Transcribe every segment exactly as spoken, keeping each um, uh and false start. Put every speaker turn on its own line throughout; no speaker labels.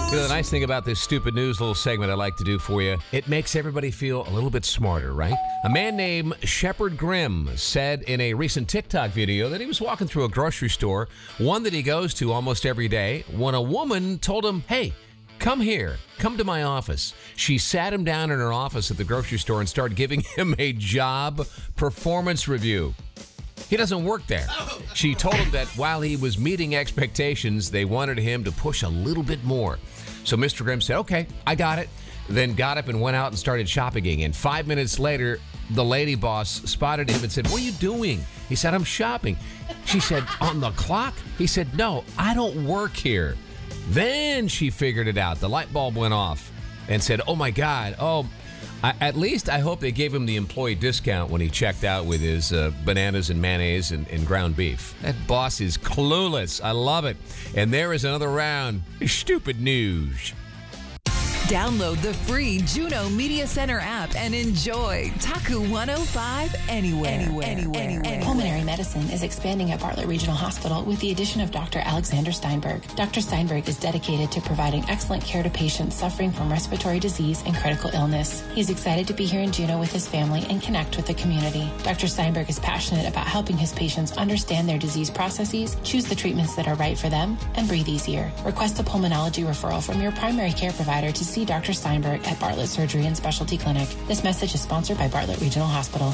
You know, the nice thing about this stupid news little segment I like to do for you, it makes everybody feel a little bit smarter, right? A man named Shepard Grimm said in a recent TikTok video that he was walking through a grocery store, one that he goes to almost every day, when a woman told him, hey, come here, come to my office. She sat him down in her office at the grocery store and started giving him a job performance review. He doesn't work there. She told him that while he was meeting expectations, they wanted him to push a little bit more. So Mister Grimm said, okay, I got it. Then got up and went out and started shopping. And five minutes later, the lady boss spotted him and said, what are you doing? He said, I'm shopping. She said, on the clock? He said, no, I don't work here. Then she figured it out. The light bulb went off and said, oh my God, oh, I, at least I hope they gave him the employee discount when he checked out with his uh, bananas and mayonnaise and, and ground beef. That boss is clueless. I love it. And there is another round of stupid news.
Download the free Juno Media Center app and enjoy Taku one oh five anywhere, anywhere, anywhere, anywhere.
Pulmonary medicine is expanding at Bartlett Regional Hospital with the addition of Doctor Alexander Steinberg. Doctor Steinberg is dedicated to providing excellent care to patients suffering from respiratory disease and critical illness. He's excited to be here in Juneau with his family and connect with the community. Doctor Steinberg is passionate about helping his patients understand their disease processes, choose the treatments that are right for them, and breathe easier. Request a pulmonology referral from your primary care provider to see Doctor Steinberg at Bartlett Surgery and Specialty Clinic. This message is sponsored by Bartlett Regional Hospital.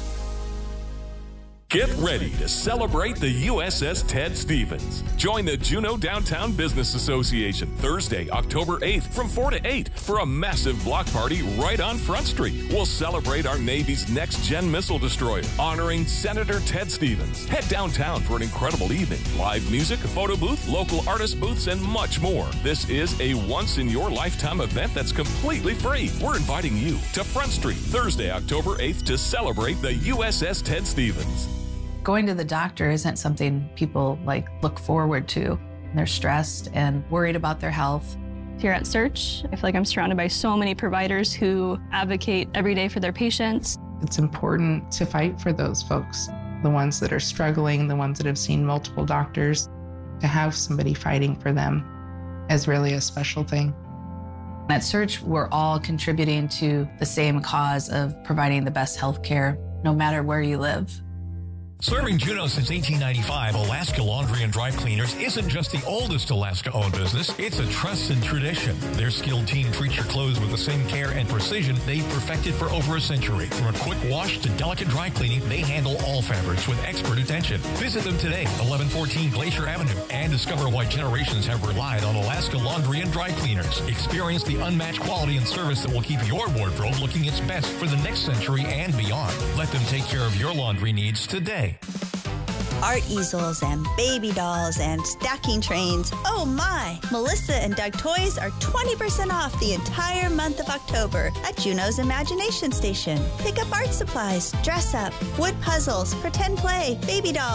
Get ready to celebrate the U S S Ted Stevens. Join the Juneau Downtown Business Association Thursday, October eighth from four to eight for a massive block party right on Front Street. We'll celebrate our Navy's next-gen missile destroyer, honoring Senator Ted Stevens. Head downtown for an incredible evening. Live music, a photo booth, local artist booths, and much more. This is a once-in-your-lifetime event that's completely free. We're inviting you to Front Street Thursday, October eighth to celebrate the U S S Ted Stevens.
Going to the doctor isn't something people like look forward to. They're stressed and worried about their health.
Here at Search, I feel like I'm surrounded by so many providers who advocate every day for their patients.
It's important to fight for those folks, the ones that are struggling, the ones that have seen multiple doctors. To have somebody fighting for them is really a special thing.
At Search, we're all contributing to the same cause of providing the best health care, no matter where you live.
Serving Juneau since eighteen ninety-five, Alaska Laundry and Dry Cleaners isn't just the oldest Alaska-owned business, it's a trusted tradition. Their skilled team treats your clothes with the same care and precision they've perfected for over a century. From a quick wash to delicate dry cleaning, they handle all fabrics with expert attention. Visit them today, eleven fourteen Glacier Avenue, and discover why generations have relied on Alaska Laundry and Dry Cleaners. Experience the unmatched quality and service that will keep your wardrobe looking its best for the next century and beyond. Let them take care of your laundry needs today.
Art easels and baby dolls and stacking trains. Oh my! Melissa and Doug Toys are twenty percent off the entire month of October at Juneau's Imagination Station. Pick up art supplies, dress up, wood puzzles, pretend play, baby dolls.